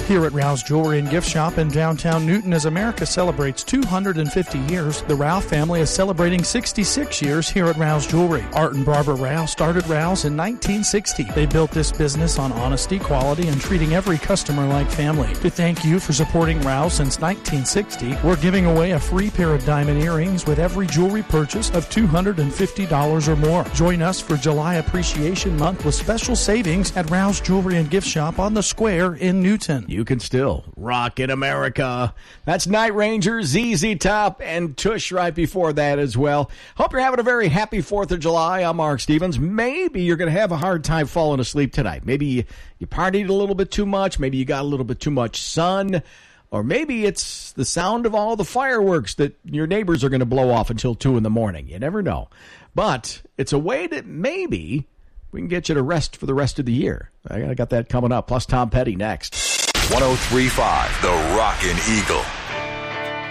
Here at Rouse Jewelry and Gift Shop in downtown Newton, as America celebrates 250 years, the Rouse family is celebrating 66 years here at Rouse Jewelry. Art and Barbara Rouse started Rouse in 1960. They built this business on honesty, quality, and treating every customer like family. To thank you for supporting Rouse since 1960, we're giving away a free pair of diamond earrings with every jewelry purchase of $250 or more. Join us for July Appreciation Month with special savings at Rouse Jewelry and Gift Shop on the Square in Newton. You can still rock in America. That's Night Ranger, ZZ Top, and Tush right before that as well. Hope you're having a very happy 4th of July. I'm Mark Stevens. Maybe you're going to have a hard time falling asleep tonight. Maybe you partied a little bit too much. Maybe you got a little bit too much sun. Or maybe it's the sound of all the fireworks that your neighbors are going to blow off until 2 in the morning. You never know. But it's a way that maybe we can get you to rest for the rest of the year. I got that coming up. Plus Tom Petty next. 103.5 The Rockin' Eagle.